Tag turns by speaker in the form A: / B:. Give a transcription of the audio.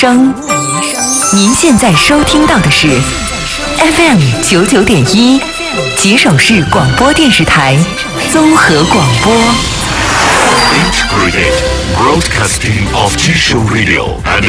A: 声。您现在收听到的是 FM 99.1吉首市广播电视台综合广播。
B: Integrated Broadcasting of Jisho Radio and